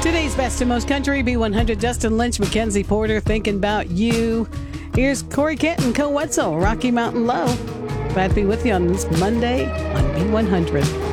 Today's best and most country B100, Justin Lynch, Mackenzie Porter, thinking about you. Here's Corey Kent and Co. Wetzel, Rocky Mountain Low. Glad to be with you on this Monday on B100.